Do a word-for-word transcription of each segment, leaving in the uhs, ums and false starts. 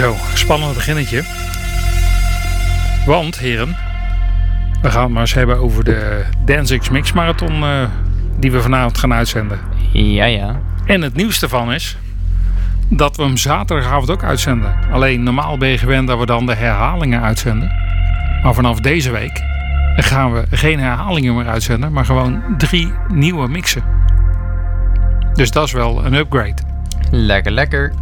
Zo, spannend beginnetje. Want, heren, we gaan het maar eens hebben over de Danzig's Mix Marathon uh, die we vanavond gaan uitzenden. Ja, ja. En het nieuws ervan is dat we hem zaterdagavond ook uitzenden. Alleen normaal ben je gewend dat we dan de herhalingen uitzenden. Maar vanaf deze week gaan we geen herhalingen meer uitzenden, maar gewoon drie nieuwe mixen. Dus dat is wel een upgrade. Lekker, lekker.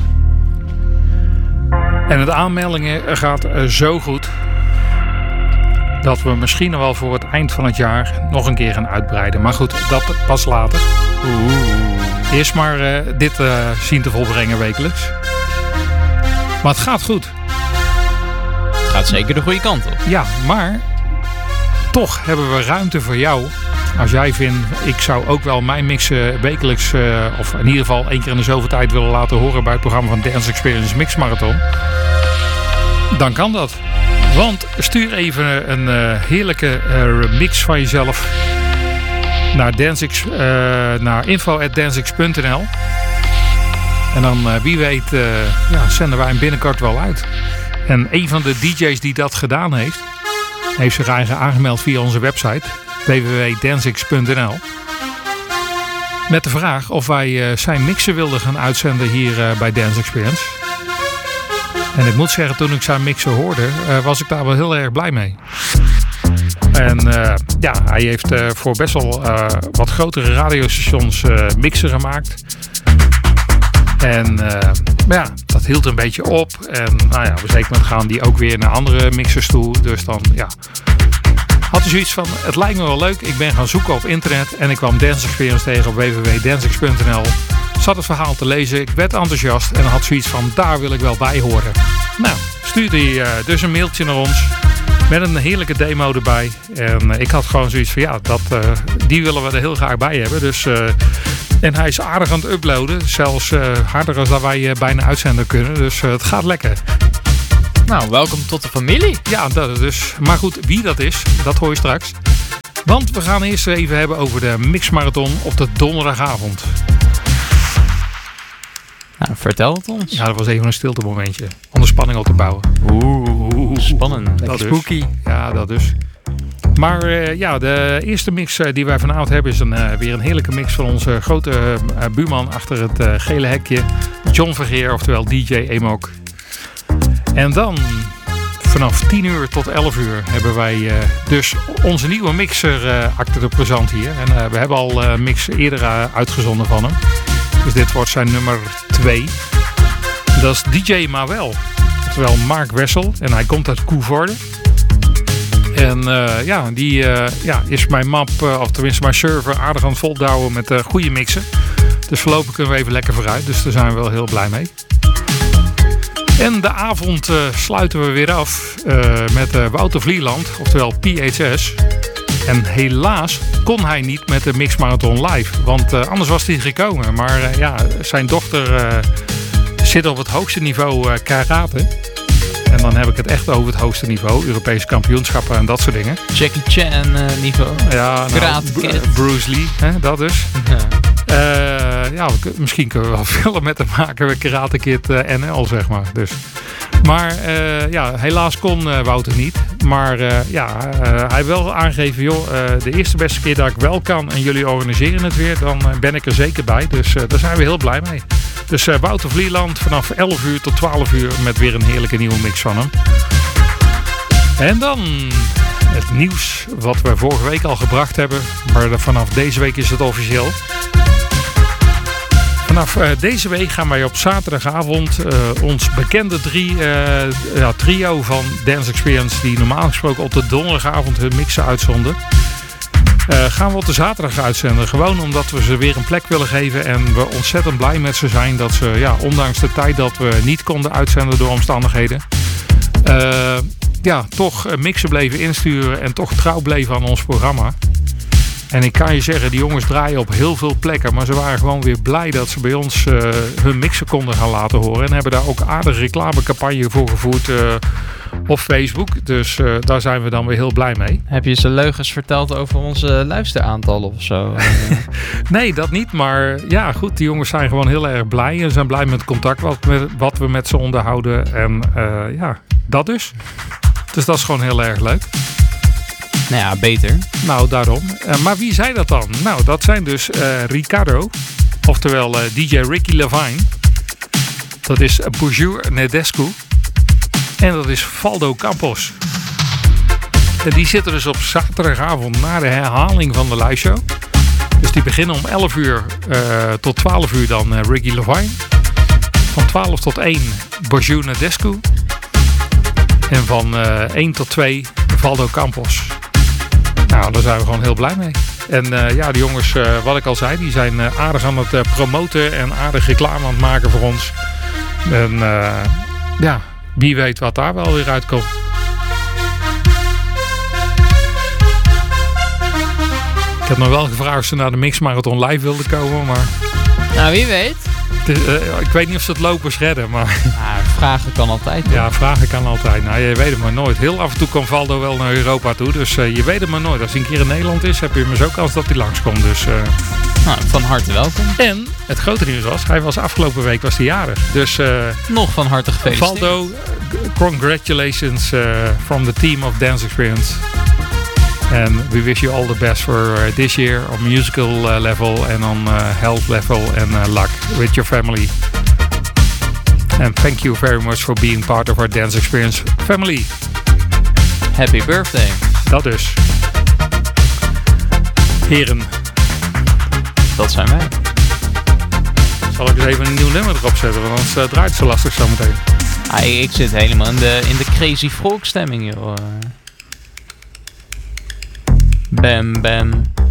En het aanmeldingen gaat zo goed dat we misschien nog wel voor het eind van het jaar nog een keer gaan uitbreiden. Maar goed, dat pas later. Oeh. Eerst maar uh, dit uh, zien te volbrengen wekelijks. Maar het gaat goed. Het gaat zeker de goede kant op. Ja, maar toch hebben we ruimte voor jou. Als jij vindt, ik zou ook wel mijn mixen wekelijks, uh, of in ieder geval één keer in de zoveel tijd willen laten horen bij het programma van Dance Experience Mix Marathon. Dan kan dat. Want stuur even een uh, heerlijke uh, mix van jezelf naar, Danzix, uh, naar info at danzix punt n l. En dan uh, wie weet uh, ja, zenden wij hem binnenkort wel uit. En een van de D J's die dat gedaan heeft, heeft zich eigen aangemeld via onze website w w w punt danzix punt n l. Met de vraag of wij uh, zijn mixen wilden gaan uitzenden hier uh, bij Dance Experience. En ik moet zeggen, toen ik zijn mixen hoorde, uh, was ik daar wel heel erg blij mee. En uh, ja, hij heeft uh, voor best wel uh, wat grotere radiostations uh, mixen gemaakt. En uh, ja, dat hield een beetje op. En nou ja, op een zeker moment gaan die ook weer naar andere mixers toe. Dus dan ja, had hij zoiets van, het lijkt me wel leuk. Ik ben gaan zoeken op internet en ik kwam Dance Experience tegen op w w w punt danzix punt n l. Zat het verhaal te lezen, ik werd enthousiast en had zoiets van, daar wil ik wel bij horen. Nou, stuurde hij uh, dus een mailtje naar ons met een heerlijke demo erbij. En uh, ik had gewoon zoiets van, ja, dat, uh, die willen we er heel graag bij hebben. Dus, uh, en hij is aardig aan het uploaden, zelfs uh, harder dan dat wij uh, bijna uitzenden kunnen. Dus uh, het gaat lekker. Nou, welkom tot de familie. Ja, dat dus. Maar goed, wie dat is, dat hoor je straks. Want we gaan eerst even hebben over de mixmarathon op de donderdagavond. Nou, vertel het ons. Ja, dat was even een stilte momentje. Om de spanning op te bouwen. Oeh, spannend. Dat spooky. Dus. Ja, dat dus. Maar uh, ja, de eerste mix uh, die wij vanavond hebben is een, uh, weer een heerlijke mix van onze grote uh, buurman achter het uh, gele hekje. John Vergeer, oftewel D J Emok. En dan vanaf tien uur tot elf uur hebben wij uh, dus onze nieuwe mixer uh, acte de présent hier. En uh, we hebben al uh, mix eerder uh, uitgezonden van hem. Dus dit wordt zijn nummer twee. Dat is D J Mawel. Oftewel Mark Wessel. En hij komt uit Koevoorde. En uh, ja, die uh, ja, is mijn map, uh, of tenminste mijn server, aardig aan het voldouwen met uh, goede mixen. Dus voorlopig kunnen we even lekker vooruit. Dus daar zijn we wel heel blij mee. En de avond uh, sluiten we weer af uh, met uh, Wouter Vlieland, oftewel P H S. En helaas kon hij niet met de Mix Marathon live, want uh, anders was hij gekomen. Maar uh, ja, zijn dochter uh, zit op het hoogste niveau uh, karate. En dan heb ik het echt over het hoogste niveau, Europese kampioenschappen en dat soort dingen. Jackie Chan uh, niveau. Ja, nou, Karate Kid. Br- Bruce Lee, hè, dat dus. Ja. Uh, ja, we, misschien kunnen we wel film met hem maken met Karate Kid uh, N L, zeg maar. Dus. Maar uh, ja, helaas kon uh, Wouter niet. Maar uh, ja, uh, hij wil aangegeven, joh, uh, de eerste beste keer dat ik wel kan en jullie organiseren het weer, dan uh, ben ik er zeker bij. Dus uh, daar zijn we heel blij mee. Dus uh, Wouter Vlieland vanaf elf uur tot twaalf uur met weer een heerlijke nieuwe mix van hem. En dan het nieuws wat we vorige week al gebracht hebben. Maar vanaf deze week is het officieel. Vanaf uh, deze week gaan wij op zaterdagavond uh, ons bekende drie, uh, ja, trio van Dance Experience, die normaal gesproken op de donderdagavond hun mixen uitzonden, uh, gaan we op de zaterdag uitzenden. Gewoon omdat we ze weer een plek willen geven en we ontzettend blij met ze zijn dat ze, ja, ondanks de tijd dat we niet konden uitzenden door omstandigheden, uh, ja, toch mixen bleven insturen en toch trouw bleven aan ons programma. En ik kan je zeggen, die jongens draaien op heel veel plekken. Maar ze waren gewoon weer blij dat ze bij ons uh, hun mixen konden gaan laten horen. En hebben daar ook aardige reclamecampagne voor gevoerd uh, op Facebook. Dus uh, daar zijn we dan weer heel blij mee. Heb je ze leugens verteld over onze luisteraantallen of zo? Nee, dat niet. Maar ja, goed. Die jongens zijn gewoon heel erg blij. En zijn blij met het contact wat, met, wat we met ze onderhouden. En uh, ja, dat dus. Dus dat is gewoon heel erg leuk. Nou ja, beter. Nou, daarom. Uh, maar wie zei dat dan? Nou, dat zijn dus uh, Ricardo, oftewel uh, D J Ricky Levine. Dat is Bonjour Nedescu. En dat is Valdo Campos. En die zitten dus op zaterdagavond na de herhaling van de liveshow. Dus die beginnen om elf uur uh, tot twaalf uur dan uh, Ricky Levine. Van twaalf tot één Bonjour Nedescu. En van uh, één tot twee Valdo Campos. Nou, daar zijn we gewoon heel blij mee. En uh, ja, de jongens, uh, wat ik al zei, die zijn uh, aardig aan het uh, promoten en aardig reclame aan het maken voor ons. En uh, ja, wie weet wat daar wel weer uitkomt. Ik heb nog wel gevraagd of ze naar de Mix Marathon live wilden komen, maar... Nou, wie weet. Het is, uh, ik weet niet of ze het lopers redden, maar... Ah, vragen kan altijd. Ja, vragen kan altijd. Nou, je weet het maar nooit. Heel af en toe komt Valdo wel naar Europa toe, dus uh, je weet het maar nooit. Als hij een keer in Nederland is, heb je maar zo kans dat hij langskomt. Dus, uh... nou, van harte welkom. En het grote nieuws was, hij was afgelopen week was hij jarig. Dus uh, nog van harte gefeliciteerd. Valdo, congratulations uh, from the team of Dance Experience. And we wish you all the best for uh, this year on musical uh, level and on uh, health level and uh, luck with your family. And thank you very much for being part of our Dance Experience family. Happy birthday. Dat dus. Heren. Dat zijn wij. Zal ik eens even een nieuw nummer erop zetten, want anders uh, draait het zo lastig zo meteen. Ah, ik zit helemaal in de, in de crazy folk stemming, joh. Bam, bam.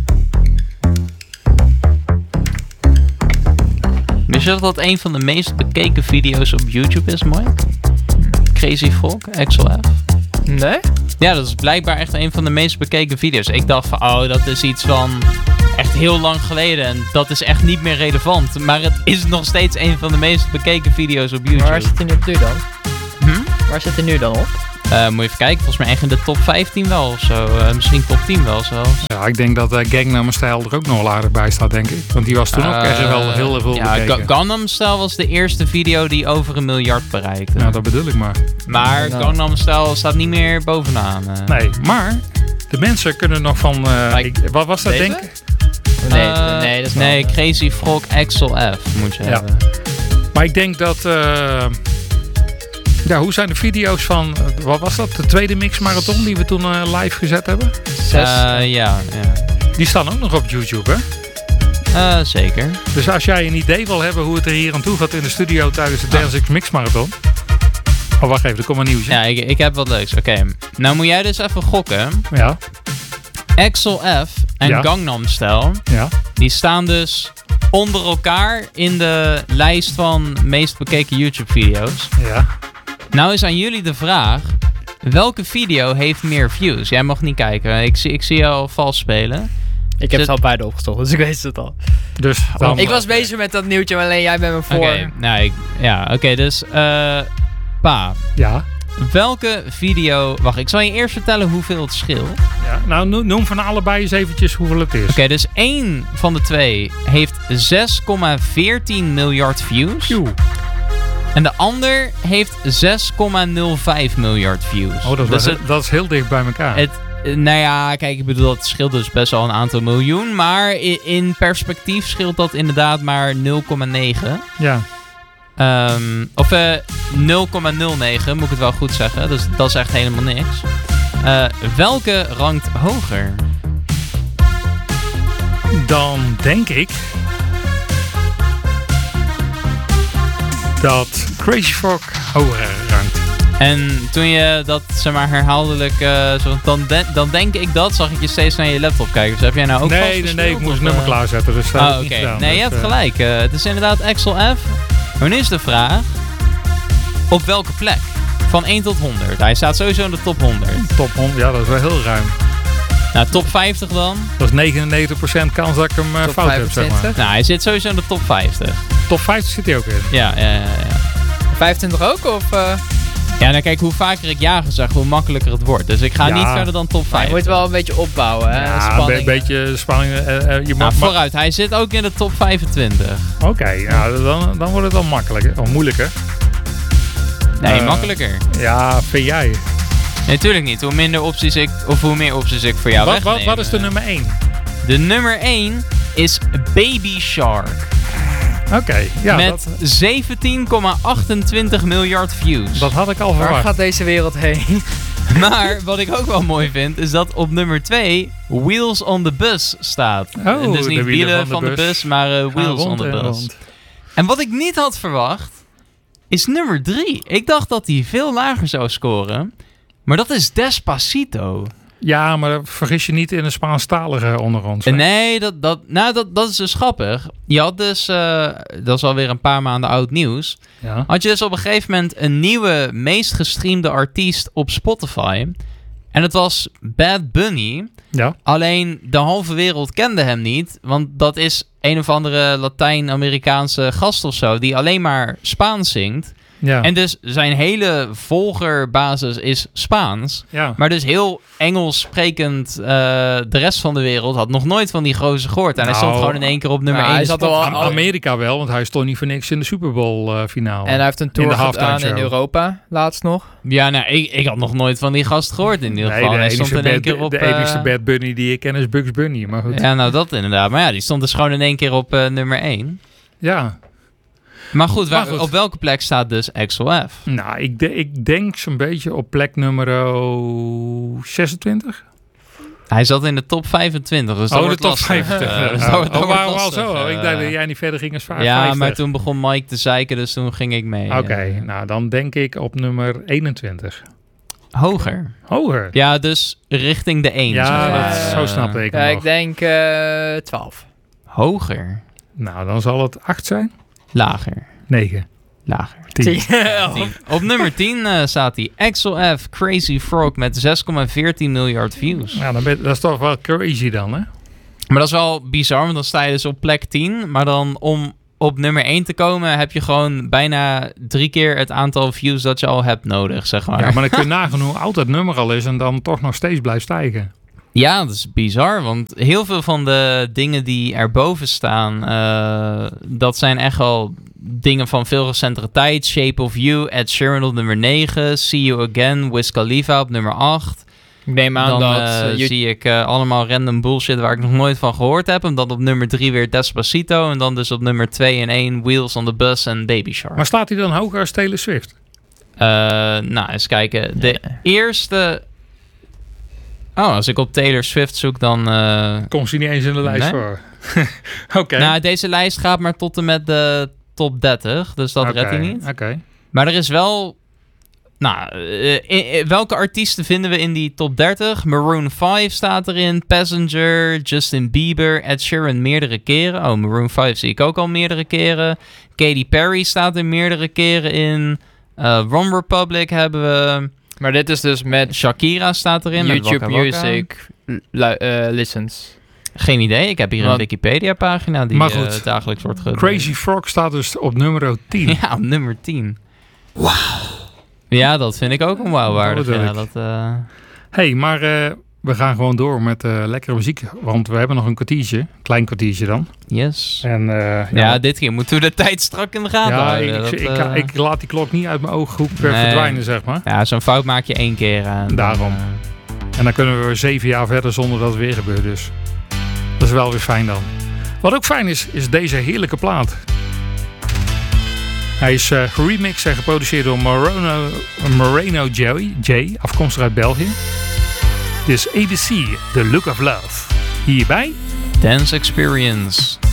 Wist je dat dat een van de meest bekeken video's op YouTube is, Mike? Crazy Folk, X L F. Nee? Ja, dat is blijkbaar echt een van de meest bekeken video's. Ik dacht van, oh, dat is iets van echt heel lang geleden en dat is echt niet meer relevant. Maar het is nog steeds een van de meest bekeken video's op YouTube. Maar waar zit hij nu op nu dan? Hm? Waar zit hij nu dan op? Uh, moet je even kijken, volgens mij echt in de top vijftien wel of zo. Uh, misschien top tien wel zelfs. Ja, ik denk dat uh, Gangnam Style er ook nog wel aardig bij staat, denk ik. Want die was toen uh, ook echt wel heel veel ja, bekeken. Ga- Gangnam Style was de eerste video die over een miljard bereikte. Ja, dat bedoel ik maar. Maar nou. Gangnam Style staat niet meer bovenaan. Uh. Nee, maar de mensen kunnen nog van... Uh, Like, ik, wat was dat, deze? denk ik? Nee, Uh, nee, dat is wel... Nee, Crazy Frog X L F moet je Ja. hebben. Maar ik denk dat... Uh, ja, hoe zijn de video's van... Uh, wat was dat? De tweede Mix Marathon die we toen uh, live gezet hebben? Zes. Uh, ja, ja. Die staan ook nog op YouTube, hè? Uh, zeker. Dus als jij een idee wil hebben hoe het er hier aan toe gaat in de studio tijdens de Dance X Mix Marathon... Oh, wacht even, er komt een nieuwtje. Ja, ik, ik heb wat leuks. Oké, okay. Nou moet jij dus even gokken. Ja. X L F en Ja. Gangnam Style, Ja. die staan dus onder elkaar in de lijst van meest bekeken YouTube-video's. Ja. Nou is aan jullie de vraag, welke video heeft meer views? Jij mag niet kijken, ik zie, ik zie je al vals spelen. Ik heb Zit- het al beide opgezocht, dus ik weet het al. Dus dan... Ik was bezig met dat nieuwtje, maar alleen jij bent me voor. Oké, okay, nou, ik, ja, oké, okay, dus uh, Pa, Ja. welke video... Wacht, ik zal je eerst vertellen hoeveel het scheelt. Ja. Nou, no- noem van allebei eens eventjes hoeveel het is. Oké, okay, dus één van de twee heeft zes komma veertien miljard views. Joe. En de ander heeft zes komma nul vijf miljard views. Oh, dat is, dus wel- het, dat is heel dicht bij elkaar. het, eh, nou ja, kijk, ik bedoel, dat scheelt dus best wel een aantal miljoen. Maar in, in perspectief scheelt dat inderdaad maar nul komma negen. Ja. Um, of uh, nul komma nul negen, moet ik het wel goed zeggen. Dus dat is echt helemaal niks. Uh, welke rankt hoger? Dan denk ik... dat Crazy Frog hoger rankt. En toen je dat, zeg maar, herhaaldelijk... Uh, zo, dan, de, dan denk ik dat, zag ik je steeds naar je laptop kijken. Dus heb jij nou ook Nee, vast nee, nee, gespeeld, ik moest of, het nummer uh, klaarzetten. Dus dat Oh, heb oké. ik niet gedaan. Nee, je Dus, hebt uh, gelijk. Uh, het is inderdaad X L F. Maar nu is de vraag... Op welke plek? Van één tot honderd. Hij staat sowieso in de top honderd. Top honderd, ja, dat is wel heel ruim. Nou, top vijftig dan? Dat is negenennegentig procent kans dat ik hem uh, Top fout heb, zeg maar. vijfentwintig. Nou, hij zit sowieso in de top vijftig. Top vijftig zit hij ook in. Ja, ja, ja. ja. vijfentwintig ook? Of, uh... Ja, nou kijk, hoe vaker ik jagen zag, hoe makkelijker het wordt. Dus ik ga Ja. niet verder dan top je vijftig. moet wel een beetje opbouwen, hè? Ja, een Spanning. be- beetje spanning. Uh, uh, je Nou, mag- vooruit. Hij zit ook in de top vijfentwintig. Oké, ja, dan, dan wordt het wel makkelijker. Of moeilijker. Nee, Uh, makkelijker. Ja, vind jij. Nee, natuurlijk niet. Hoe minder opties ik, of hoe meer opties ik voor jou Wat, wat, wegneem. wat is de nummer één? De nummer één is Baby Shark. Oké, ja, met dat, zeventien komma achtentwintig miljard views. dat had ik al Waar verwacht. gaat deze wereld heen? Maar wat ik ook wel mooi vind, is dat op nummer twee Wheels on the Bus staat. Oh, En dus de niet wielen wielen van van de de bus. bus, maar uh, Gaan Wheels rond on the en Bus. rond. En wat ik niet had verwacht, is nummer drie. Ik dacht dat hij veel lager zou scoren. Maar dat is Despacito. Ja, maar vergis je niet in een Spaanstalige onder ons. hè? Nee, dat, dat, nou, dat, dat is dus grappig. Je had dus, uh, dat is alweer een paar maanden oud nieuws. Ja. Had je dus op een gegeven moment een nieuwe, meest gestreamde artiest op Spotify. En het was Bad Bunny. Ja. Alleen de halve wereld kende hem niet. Want dat is een of andere Latijn-Amerikaanse gast of zo. Die alleen maar Spaans zingt. Ja. En dus zijn hele volgerbasis is Spaans. ja. Maar dus heel Engels sprekend, uh, de rest van de wereld had nog nooit van die gozer gehoord. En hij Nou, stond gewoon in één keer op nummer nou, één. hij zat al- Am- Amerika wel, want hij stond niet voor niks in de Super Bowl uh, finale. En hij heeft een In tour de halftime gedaan in show. Europa, laatst nog. Ja, nou, ik, ik had nog nooit van die gast gehoord in ieder Nee, geval. de hij stond enige, in één bad, keer op... de uh, enige Bad Bunny die ik ken is Bugs Bunny. Maar goed. ja, nou dat inderdaad. Maar ja, die stond dus gewoon in één keer op uh, nummer één. Ja. Maar goed, waar, Maar goed. op welke plek staat dus X L F? Nou, ik, de- ik denk zo'n beetje op plek nummer zesentwintig. Hij zat in de top vijfentwintig, dus dat Oh, de wordt top lastig. vijfentwintig. Uh, dus oh, dat wordt- dat oh, wordt waarom al lastig, zo? uh, Ik dacht dat jij niet verder ging als vijftig. Ja, maar toen begon Mike te zeiken, dus toen ging ik mee. Oké, uh, nou dan denk ik op nummer eenentwintig. Hoger. Hoger. Ja, dus richting de één. Ja, zeg maar. dat, zo snapte ik Ja, hem ik nog. denk uh, twaalf. Hoger. Nou, dan zal het acht zijn. Lager. negen. Lager. tien. tien. Op nummer tien uh, staat hij X L F Crazy Frog met zes komma veertien miljard views. Nou, dan ben, dat is toch wel crazy dan, hè? Maar dat is wel bizar, want dan sta je dus op plek tien. Maar dan om op nummer één te komen heb je gewoon bijna drie keer het aantal views dat je al hebt nodig, zeg maar. Ja, maar dan kun je nagaan hoe oud dat nummer al is en dan toch nog steeds blijft stijgen. Ja, dat is bizar, want heel veel van de dingen die erboven staan, uh, dat zijn echt wel dingen van veel recentere tijd. Shape of You, Ed Sheeran op nummer negen, See You Again, Wiz Khalifa op nummer acht. Ik neem aan Dan dat... uh, uh, je- zie ik uh, allemaal random bullshit waar ik nog nooit van gehoord heb. En dan op nummer drie weer Despacito. En dan dus op nummer twee en één Wheels on the Bus en Baby Shark. Maar staat hij dan hoger als Taylor Swift? Uh, nou, eens kijken. De eerste... Oh, als ik op Taylor Swift zoek, dan... Uh... Komt hij niet eens in de lijst Nee. voor? Oké. Nou, deze lijst gaat maar tot en met de top dertig. Dus dat Oké, redt hij niet. Oké. Maar er is wel... Nou, uh, in- in- welke artiesten vinden we in die top dertig? Maroon vijf staat erin. Passenger, Justin Bieber, Ed Sheeran meerdere keren. Oh, Maroon vijf zie ik ook al meerdere keren. Katy Perry staat er meerdere keren in. Uh, One Republic hebben we. Maar dit is dus met Shakira staat erin. met YouTube Waka Waka. Music lu- uh, listens. Geen idee. Ik heb hier een Want- Wikipedia-pagina die Maar goed. uh, dagelijks wordt ge... Crazy Frog staat dus op nummer tien. Ja, op nummer tien. Wauw. Ja, dat vind ik ook een wauwwaardig. Dat bedoel Ja, ik. dat, uh... Hey, maar uh, we gaan gewoon door met uh, lekkere muziek. Want we hebben nog een kwartiertje. Klein kwartiertje dan. Yes. En, uh, ja, Ja, dit keer moeten we de tijd strak in de gaten ja, houden. ik, Dat, ik, uh, ik, ik laat die klok niet uit mijn ooghoek uh, Nee. verdwijnen, zeg maar. Ja, zo'n fout maak je één keer. uh, en Daarom. Dan, uh, En dan kunnen we weer zeven jaar verder zonder dat het weer gebeurt. Dus dat is wel weer fijn dan. Wat ook fijn is, is deze heerlijke plaat. Hij is uh, geremixed en geproduceerd door Moreno, Moreno J, J, afkomstig uit België. Dit is A B C, The Look of Love. Hierbij Dance Experience.